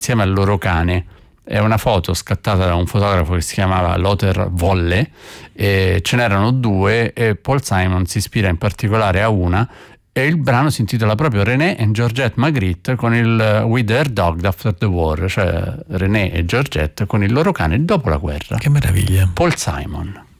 insieme al loro cane. È una foto scattata da un fotografo che si chiamava Lothar Wolle, e ce n'erano due, e Paul Simon si ispira in particolare a una, e il brano si intitola proprio René e Georgette Magritte con il With Their Dog After the War, cioè René e Georgette con il loro cane dopo la guerra. Che meraviglia. Paul Simon.